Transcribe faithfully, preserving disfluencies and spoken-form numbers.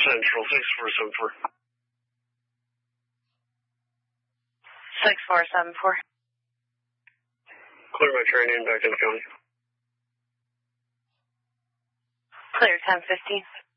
Central, six four seven four. six four seven four. Clear my training back in the county. Clear ten fifteen.